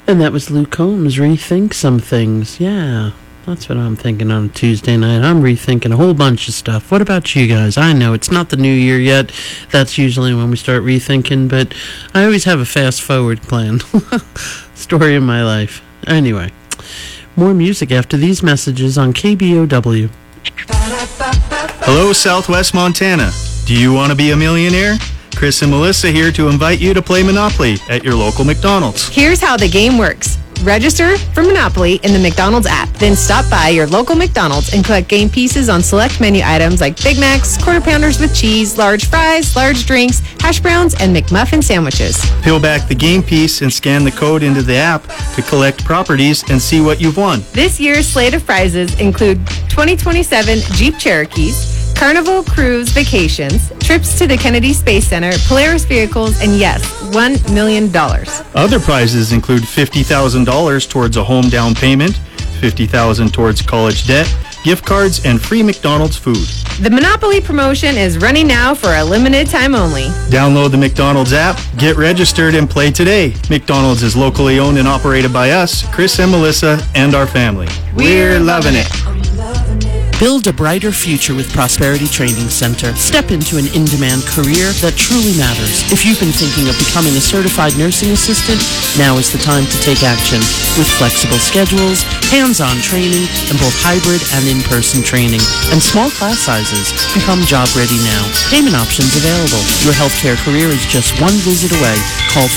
And that was Luke Combs, Rethink Some Things. Yeah, that's what I'm thinking on a Tuesday night. I'm rethinking a whole bunch of stuff. What about you guys? I know it's not the new year yet. That's usually when we start rethinking, but I always have a fast-forward plan. Story of my life. Anyway, more music after these messages on KBOW. Hello, Southwest Montana. Do you want to be a millionaire? Chris and Melissa here to invite you to play Monopoly at your local McDonald's. Here's how the game works. Register for Monopoly in the McDonald's app. Then stop by your local McDonald's and collect game pieces on select menu items like Big Macs, Quarter Pounders with cheese, large fries, large drinks, hash browns, and McMuffin sandwiches. Peel back the game piece and scan the code into the app to collect properties and see what you've won. This year's slate of prizes include 2027 Jeep Cherokees, Carnival Cruise Vacations, trips to the Kennedy Space Center, Polaris vehicles, and yes, $1 million. Other prizes include $50,000 towards a home down payment, $50,000 towards college debt, gift cards, and free McDonald's food. The Monopoly promotion is running now for a limited time only. Download the McDonald's app, get registered, and play today. McDonald's is locally owned and operated by us, Chris and Melissa, and our family. We're loving it. Build a brighter future with Prosperity Training Center. Step into an in-demand career that truly matters. If you've been thinking of becoming a certified nursing assistant, now is the time to take action. With flexible schedules, hands-on training, and both hybrid and in-person training, and small class sizes, become job ready now. Payment options available. Your healthcare career is just one visit away. Call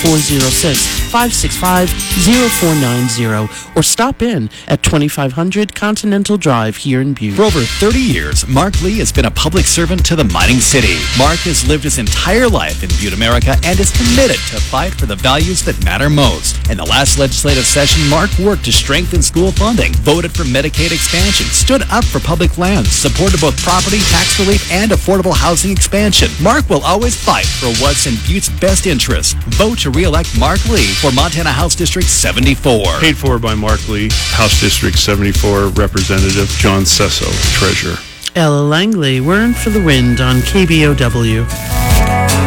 406-565-0490 or stop in at 2500 Continental Drive here in Butte. For over 30 years, Mark Lee has been a public servant to the mining city. Mark has lived his entire life in Butte, America, and is committed to fight for the values that matter most. In the last legislative session, Mark worked to strengthen school funding, voted for Medicaid expansion, stood up for public lands, supported both property tax relief and affordable housing expansion. Mark will always fight for what's in Butte's best interest. Vote to re-elect Mark Lee for Montana House District 74. Paid for by Mark Lee, House District 74 Representative John Sesso, Treasurer. Ella Langley, Word for the Wind on KBOW.